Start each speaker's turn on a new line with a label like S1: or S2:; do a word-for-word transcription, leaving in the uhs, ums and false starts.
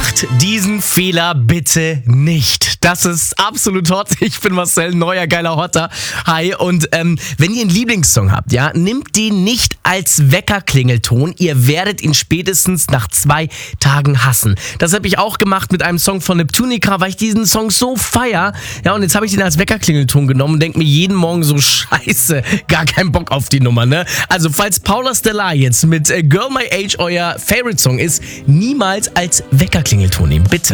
S1: Macht diesen Fehler bitte nicht. Das ist absolut hot. Ich bin Marcel, neuer geiler Hotter. Hi. Und ähm, wenn ihr einen Lieblingssong habt, ja, nehmt den nicht als Weckerklingelton. Ihr werdet ihn spätestens nach zwei Tagen hassen. Das habe ich auch gemacht mit einem Song von Neptunica, weil ich diesen Song so feier. Ja, und jetzt habe ich den als Weckerklingelton genommen und denke mir jeden Morgen so, scheiße, gar keinen Bock auf die Nummer, ne? Also, falls Paula Stellar jetzt mit Girl My Age euer Favorite Song ist, niemals als Weckerklingelton nehmen, bitte.